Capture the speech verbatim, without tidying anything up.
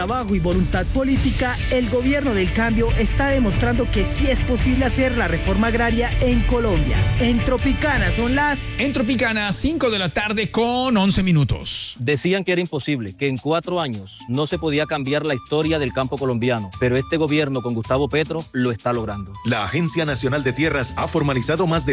Trabajo y voluntad política, el gobierno del cambio está demostrando que sí es posible hacer la reforma agraria en Colombia. En Tropicana son las... En Tropicana, cinco de la tarde con once minutos. Decían que era imposible, que en cuatro años no se podía cambiar la historia del campo colombiano, pero este gobierno con Gustavo Petro lo está logrando. La Agencia Nacional de Tierras ha formalizado más de